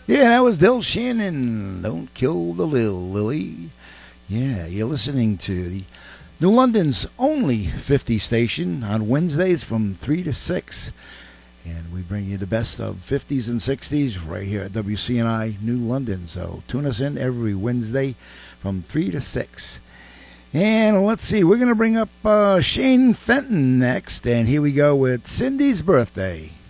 Yeah, that was Del Shannon. Don't kill the lil Lily. Yeah, you're listening to the New London's only 50 station on Wednesdays from 3 to 6. And we bring you the best of 50s and 60s right here at WCNI New London. So tune us in every Wednesday from 3 to 6. And let's see, we're going to bring up Shane Fenton next. And here we go with Cindy's Birthday.